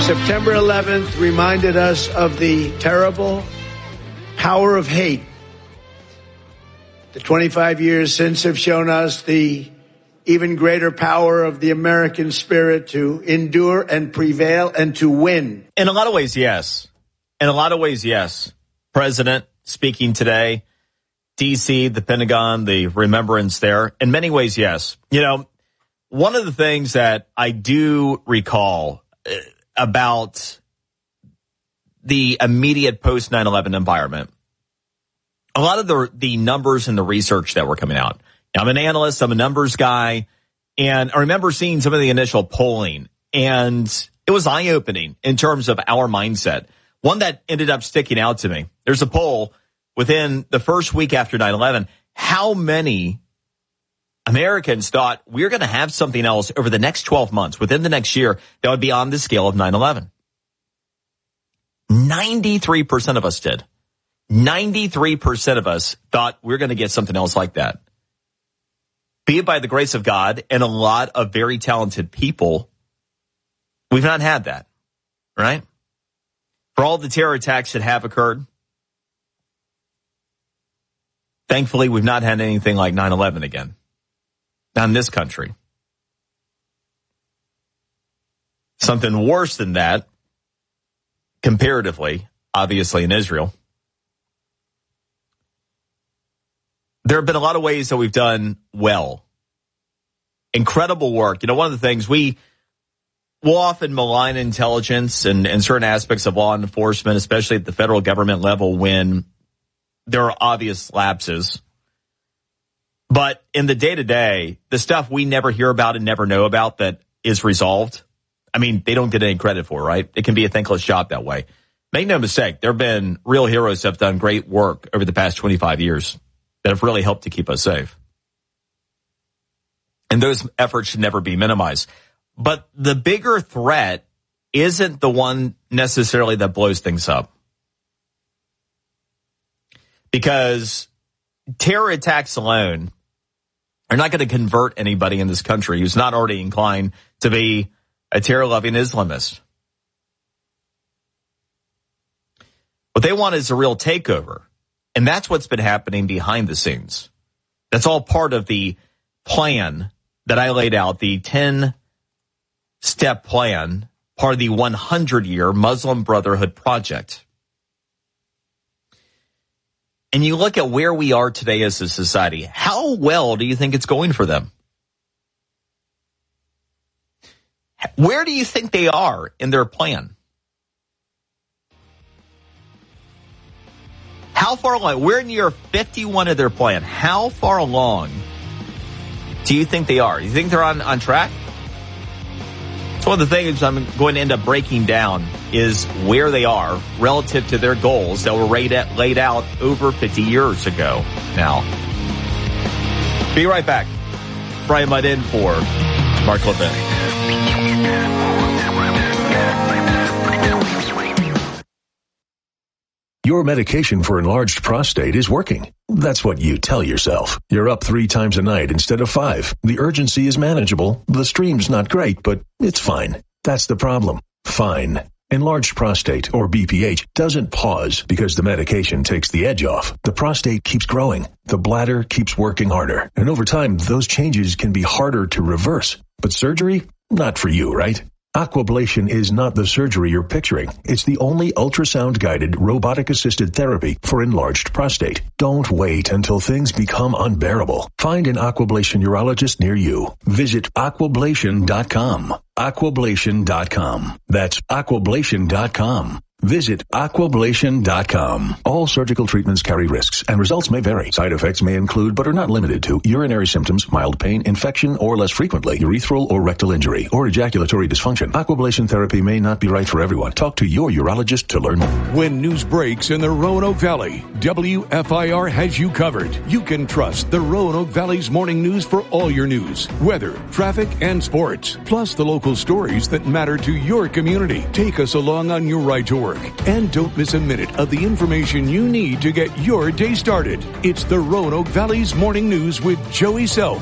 September 11th reminded us of the terrible power of hate. The 25 years since have shown us the even greater power of the American spirit to endure and prevail and to win. In a lot of ways, yes. In a lot of ways, yes. President speaking today, D.C., the Pentagon, the remembrance there. In many ways, yes. You know, one of the things that I do recall about the immediate post 9/11 environment, a lot of the numbers and the research that were coming out. I'm an analyst, I'm a numbers guy, and I remember seeing some of the initial polling, and it was eye-opening in terms of our mindset. One that ended up sticking out to me. There's a poll within the first week after 9/11. How many Americans thought we're going to have something else over the next 12 months, within the next year, that would be on the scale of 9/11? 93% of us did. 93% of us thought we're going to get something else like that. Be it by the grace of God and a lot of very talented people, we've not had that, right? For all the terror attacks that have occurred, thankfully, we've not had anything like 9/11 again. Not in this country. Something worse than that, comparatively, obviously in Israel. There have been a lot of ways that we've done well. Incredible work. You know, one of the things we'll often malign intelligence and certain aspects of law enforcement, especially at the federal government level, when there are obvious lapses. But in the day-to-day, the stuff we never hear about and never know about that is resolved, I mean, they don't get any credit for, right? It can be a thankless job that way. Make no mistake, there have been real heroes that have done great work over the past 25 years that have really helped to keep us safe. And those efforts should never be minimized. But the bigger threat isn't the one necessarily that blows things up. Because terror attacks alone are not going to convert anybody in this country who's not already inclined to be a terror-loving Islamist. What they want is a real takeover. And that's what's been happening behind the scenes. That's all part of the plan that I laid out, the 10-step plan, part of the 100-year Muslim Brotherhood Project. And you look at where we are today as a society, how well do you think it's going for them? Where do you think they are in their plan? How far along? We're in year 51 of their plan. How far along do you think they are? You think they're on track? So one of the things I'm going to end up breaking down is where they are relative to their goals that were laid out over 50 years ago now. Be right back. Brian Mudd in for Mark Levin. Your medication for enlarged prostate is working. That's what you tell yourself. You're up 3 times a night instead of 5. The urgency is manageable. The stream's not great, but it's fine. That's the problem. Fine. Enlarged prostate, or BPH, doesn't pause because the medication takes the edge off. The prostate keeps growing. The bladder keeps working harder. And over time, those changes can be harder to reverse. But surgery? Not for you, right? Aquablation is not the surgery you're picturing. It's the only ultrasound-guided, robotic-assisted therapy for enlarged prostate. Don't wait until things become unbearable. Find an Aquablation urologist near you. Visit aquablation.com. Aquablation.com. That's aquablation.com. Visit aquablation.com. All surgical treatments carry risks, and results may vary. Side effects may include, but are not limited to, urinary symptoms, mild pain, infection, or less frequently, urethral or rectal injury, or ejaculatory dysfunction. Aquablation therapy may not be right for everyone. Talk to your urologist to learn more. When news breaks in the Roanoke Valley, WFIR has you covered. You can trust the Roanoke Valley's morning news for all your news, weather, traffic, and sports, plus the local stories that matter to your community. Take us along on your ride to work. And don't miss a minute of the information you need to get your day started. It's the Roanoke Valley's Morning News with Joey Self